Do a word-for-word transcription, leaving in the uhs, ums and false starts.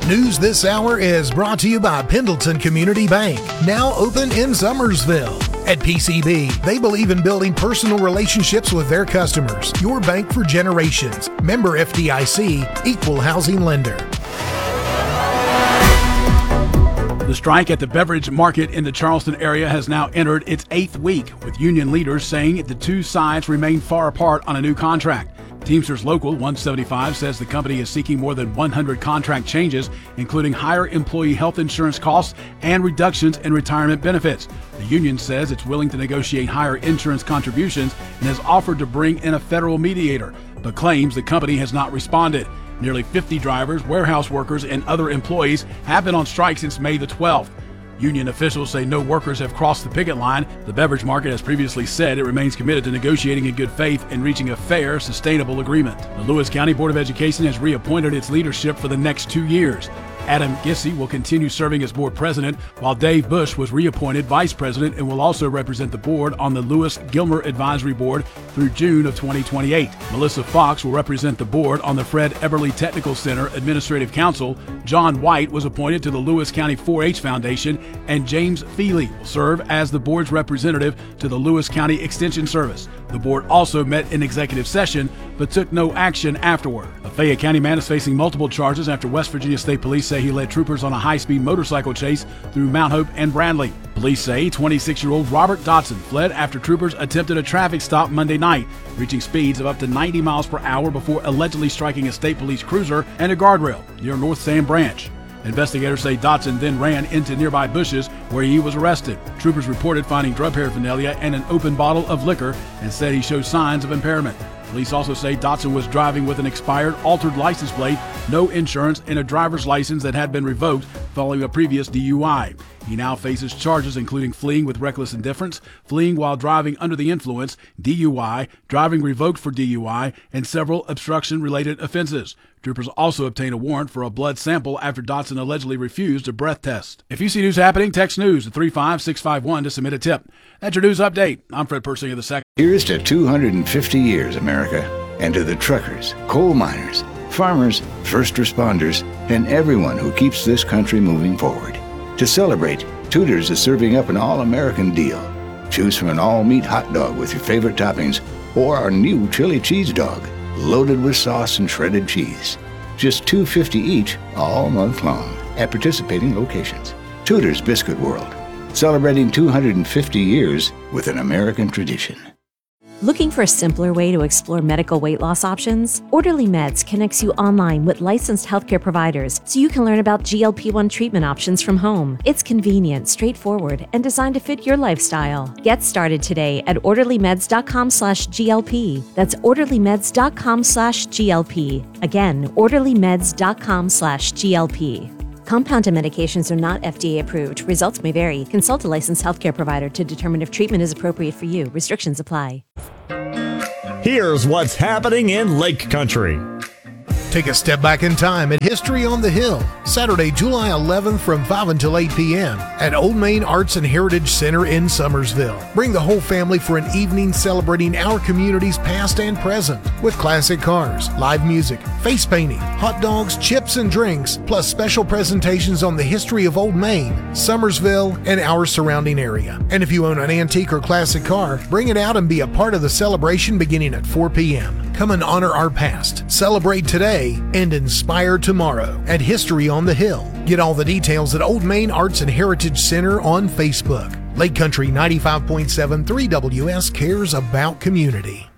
News this hour is brought to you by Pendleton Community Bank, now open in Summersville. At P C B, they believe in building personal relationships with their customers. Your bank for generations. Member F D I C, Equal Housing Lender. The strike at the beverage market in the Charleston area has now entered its eighth week, with union leaders saying the two sides remain far apart on a new contract. Teamsters Local one seventy-five says the company is seeking more than one hundred contract changes, including higher employee health insurance costs and reductions in retirement benefits. The union says it's willing to negotiate higher insurance contributions and has offered to bring in a federal mediator, but claims the company has not responded. Nearly fifty drivers, warehouse workers, and other employees have been on strike since May the twelfth. Union officials say no workers have crossed the picket line. The beverage market has previously said it remains committed to negotiating in good faith and reaching a fair, sustainable agreement. The Lewis County Board of Education has reappointed its leadership for the next two years. Adam Gissy will continue serving as board president, while Dave Bush was reappointed vice president and will also represent the board on the Lewis Gilmer Advisory Board through June of twenty twenty-eight. Melissa Fox will represent the board on the Fred Eberly Technical Center Administrative Council. John White was appointed to the Lewis County four H Foundation, and James Feely will serve as the board's representative to the Lewis County Extension Service. The board also met in executive session, but took no action afterward. A Fayette County man is facing multiple charges after West Virginia State Police say he led troopers on a high-speed motorcycle chase through Mount Hope and Bradley. Police say twenty-six-year-old Robert Dotson fled after troopers attempted a traffic stop Monday night, reaching speeds of up to ninety miles per hour before allegedly striking a state police cruiser and a guardrail near North Sand Branch. Investigators say Dotson then ran into nearby bushes where he was arrested. Troopers reported finding drug paraphernalia and an open bottle of liquor and said he showed signs of impairment. Police also say Dotson was driving with an expired, altered license plate, no insurance, and a driver's license that had been revoked following a previous D U I. He now faces charges including fleeing with reckless indifference, fleeing while driving under the influence, D U I, driving revoked for D U I, and several obstruction-related offenses. Troopers also obtained a warrant for a blood sample after Dotson allegedly refused a breath test. If you see news happening, text news to three five six five one to submit a tip. That's your news update. I'm Fred Persinger the second. Here's to two hundred fifty years, America, and to the truckers, coal miners, farmers, first responders, and everyone who keeps this country moving forward. To celebrate, Tudor's is serving up an all-American deal. Choose from an all-meat hot dog with your favorite toppings or our new chili cheese dog, loaded with sauce and shredded cheese. Just two dollars and fifty cents each all month long at participating locations. Tudor's Biscuit World, celebrating two hundred fifty years with an American tradition. Looking for a simpler way to explore medical weight loss options? Orderly Meds connects you online with licensed healthcare providers so you can learn about G L P one treatment options from home. It's convenient, straightforward, and designed to fit your lifestyle. Get started today at orderlymeds.com slash GLP. That's orderlymeds.com slash GLP. Again, orderlymeds.com slash GLP. Compounded medications are not F D A approved. Results may vary. Consult a licensed healthcare provider to determine if treatment is appropriate for you. Restrictions apply. Here's what's happening in Lake Country. Take a step back in time at History on the Hill, Saturday, July eleventh from five until eight p.m. at Old Main Arts and Heritage Center in Summersville. Bring the whole family for an evening celebrating our community's past and present with classic cars, live music, face painting, hot dogs, chips and drinks, plus special presentations on the history of Old Main, Summersville, and our surrounding area. And if you own an antique or classic car, bring it out and be a part of the celebration beginning at four p.m. Come and honor our past, celebrate today, and inspire tomorrow at History on the Hill. Get all the details at Old Main Arts and Heritage Center on Facebook. Lake Country ninety-five point seven three W S cares about community.